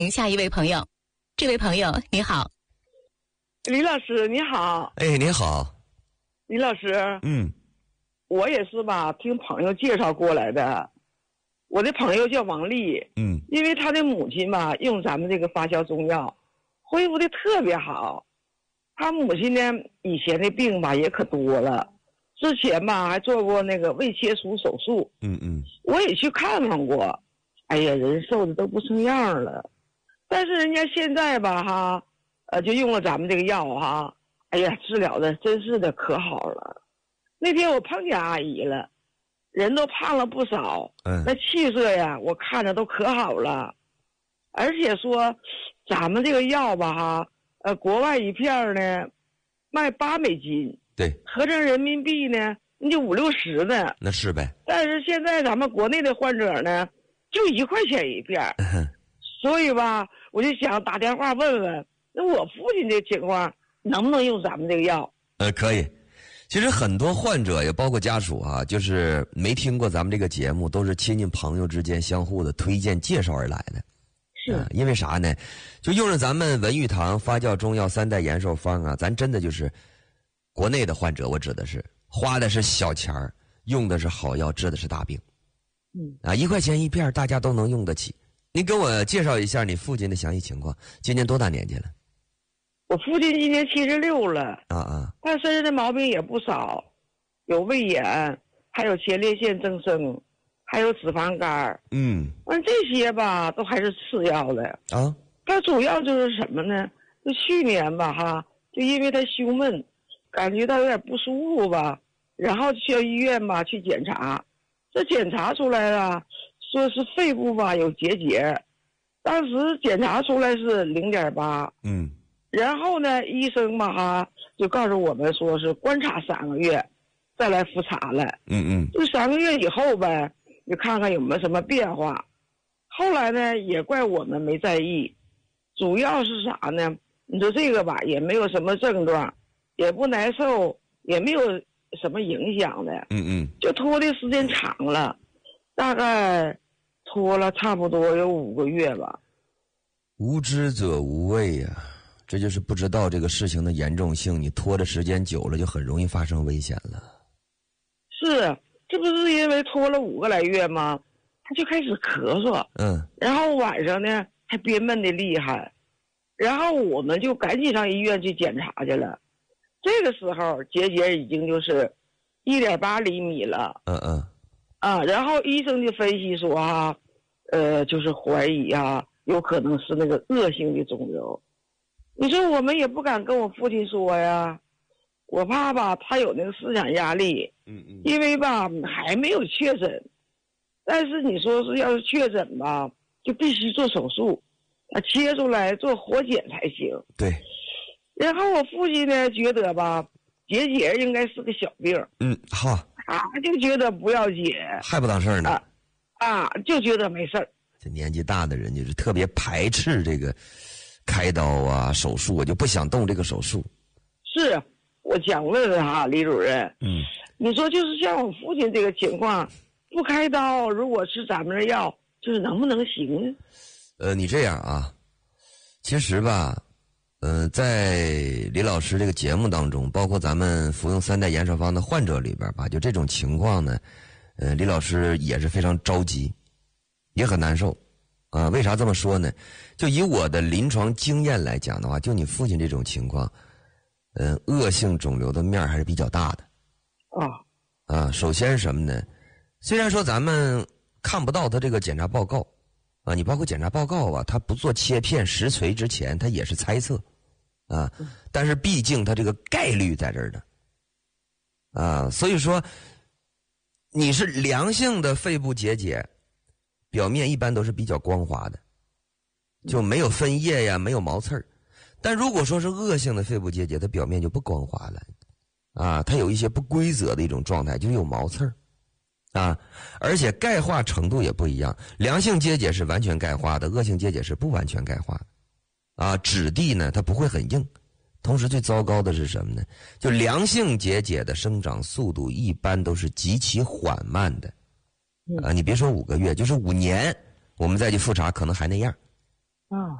下一位朋友，这位朋友你好。 李老师你好。 哎，你好。 李老师，我也是吧，听朋友介绍过来的。我的朋友叫王丽，因为他的母亲吧用咱们这个发酵中药，恢复的特别好。他母亲呢以前的病吧也可多了，之前吧还做过那个胃切除手术，我也去看望过，哎呀，人瘦的都不成样了。但是人家现在吧哈，就用了咱们这个药哈，哎呀，治疗的真是的可好了。那天我碰见阿姨了，人都胖了不少，那气色呀我看着都可好了。而且说咱们这个药吧哈，国外一片呢卖8美金， 对， 合成人民币呢那就5、60呢。 那是呗。 但是现在咱们国内的患者呢就1块钱一片，所以吧我就想打电话问问，那我父亲这情况能不能用咱们这个药？ 可以。其实很多患者也包括家属啊，就是没听过咱们这个节目，都是亲戚朋友之间相互的推荐介绍而来的。 是， 因为啥呢？就用着咱们文玉堂发酵中药3代延寿方啊，咱真的就是国内的患者，我指的是花的是小钱儿，用的是好药，治的是大病。1块钱一片，大家都能用得起。您给我介绍一下你父亲的详细情况，今年多大年纪了？ 我父亲今年76了，他身上的毛病也不少，有胃炎，还有前列腺增生，还有脂肪肝。这些吧都还是次要的啊。他主要就是什么呢？就去年吧哈，就因为他胸闷，感觉到有点不舒服吧，然后去医院吧去检查，这检查出来了，说是肺部吧有结节，当时检查出来是0.8。然后呢，医生嘛哈就告诉我们说是观察3个月，再来复查了。就3个月以后呗，你看看有没有什么变化。后来呢，也怪我们没在意，主要是啥呢？你说这个吧，也没有什么症状，也不难受，也没有什么影响的。就拖的时间长了，大概拖了差不多有5个月吧。 无知者无畏呀。这就是不知道这个事情的严重性，你拖的时间久了就很容易发生危险了。 是，这不是因为拖了5个来月吗？他就开始咳嗽，然后晚上呢还憋闷的厉害，然后我们就赶紧上医院去检查去了。这个时候结节已经就是1.8厘米了。然后医生就分析说啊，就是怀疑啊，有可能是那个恶性的肿瘤。你说我们也不敢跟我父亲说呀，我怕吧他有那个思想压力。因为吧还没有确诊，但是你说是要是确诊吧，就必须做手术，切出来做活检才行。 对。 然后我父亲呢觉得吧，结节应该是个小病。 好。 就觉得不要紧， 还不当事儿呢。 就觉得没事儿。 这年纪大的人就是特别排斥这个开刀啊手术，我就不想动这个手术。 是，我想问问哈李主任，你说就是像我父亲这个情况，不开刀，如果吃咱们这药，就是能不能行呢？ 你这样啊，其实吧，在李老师这个节目当中，包括咱们服用3代延寿方的患者里边吧，就这种情况呢，李老师也是非常着急，也很难受。为啥这么说呢？就以我的临床经验来讲的话，就你父亲这种情况，恶性肿瘤的面还是比较大的。首先是什么呢？虽然说咱们看不到他这个检查报告，你包括检查报告啊，他不做切片实锤之前，他也是猜测，但是毕竟他这个概率在这儿的，所以说你是良性的肺部结节。表面一般都是比较光滑的，就没有分叶呀，没有毛刺儿。但如果说是恶性的肺部结节，它表面就不光滑了，它有一些不规则的一种状态，就是有毛刺儿，而且钙化程度也不一样。良性结节是完全钙化的，恶性结节是不完全钙化的，质地呢它不会很硬。同时最糟糕的是什么呢？就良性结节的生长速度一般都是极其缓慢的。你别说5个月，就是5年，我们再去复查可能还那样， 啊。